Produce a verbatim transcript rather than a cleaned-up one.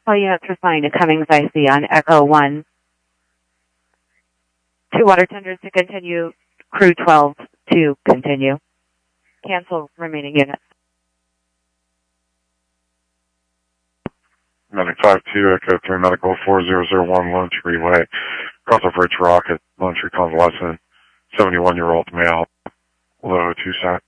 All units responding to Cummings I C on Echo one. Two water tenders to continue. Crew twelve to continue. Cancel remaining units. Medic five two, Echo three Medical four zero zero one Lone Tree Way. Cross over Ridge Rock at Lone Tree Convalescent. seventy-one-year-old male. Low two sat.